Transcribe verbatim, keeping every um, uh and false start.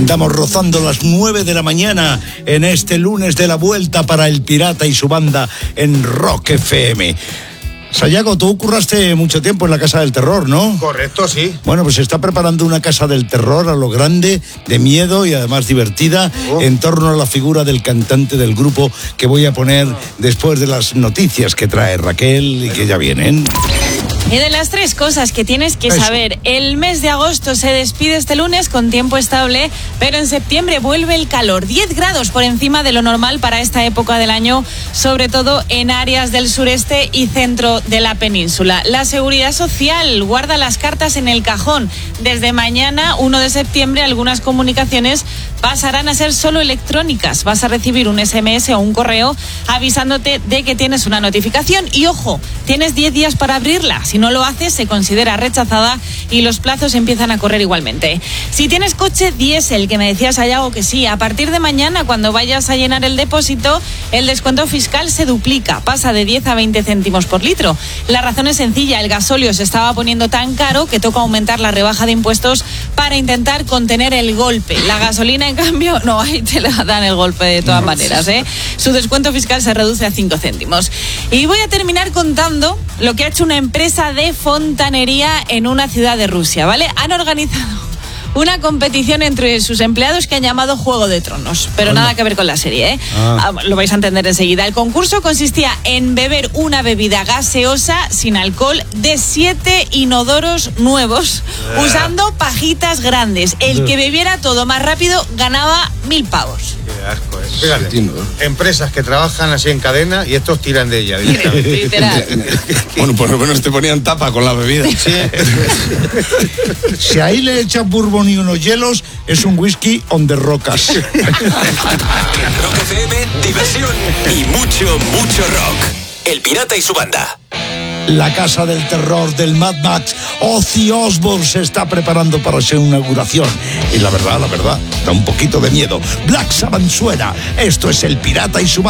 Andamos rozando las nueve de la mañana en este lunes de la vuelta para El Pirata y su banda en Rock F M. Sayago, tú curraste mucho tiempo en la Casa del Terror, ¿no? Correcto, sí. Bueno, pues se está preparando una Casa del Terror a lo grande, de miedo y además divertida, oh. en torno a la figura del cantante del grupo que voy a poner después de las noticias que trae Raquel y que ya vienen. Y de las tres cosas que tienes que Eso. saber, el mes de agosto se despide este lunes con tiempo estable, pero en septiembre vuelve el calor, diez grados por encima de lo normal para esta época del año, sobre todo en áreas del sureste y centro de la península. La Seguridad Social guarda las cartas en el cajón. Desde mañana, primero de septiembre, algunas comunicaciones pasarán a ser solo electrónicas. Vas a recibir un ese eme ese o un correo avisándote de que tienes una notificación. Y ojo, tienes diez días para abrirla. Si no lo haces, se considera rechazada y los plazos empiezan a correr igualmente. Si tienes coche diésel, que me decías, Sayago, que sí, a partir de mañana, cuando vayas a llenar el depósito, el descuento fiscal se duplica, pasa de diez a veinte céntimos por litro. La razón es sencilla, el gasóleo se estaba poniendo tan caro que toca aumentar la rebaja de impuestos para intentar contener el golpe. La gasolina, en cambio, no, ahí te la dan el golpe de todas maneras, ¿eh? Su descuento fiscal se reduce a cinco céntimos. Y voy a terminar contando lo que ha hecho una empresa de fontanería en una ciudad de Rusia, ¿vale? Han organizado una competición entre sus empleados que han llamado Juego de Tronos, pero Hola. nada que ver con la serie, ¿eh? Ah. Ah, lo vais a entender enseguida. El concurso consistía en beber una bebida gaseosa sin alcohol de siete inodoros nuevos, ah. usando pajitas grandes. El que bebiera todo más rápido ganaba mil pavos. Qué asco, ¿eh? Fíjate, sí, ¿no? Empresas que trabajan así en cadena y estos tiran de ella. Literal. Bueno, por lo menos te ponían tapa con la bebida. Sí. Si ahí le echas bourbon y unos hielos, es un whisky on the rocas. Rock F M, diversión y mucho, mucho rock. El Pirata y su banda. La Casa del Terror del Mad Max, Ozzy Osbourne, se está preparando para su inauguración. Y la verdad, la verdad, da un poquito de miedo. Black Sabbath suena. Esto es El Pirata y su banda.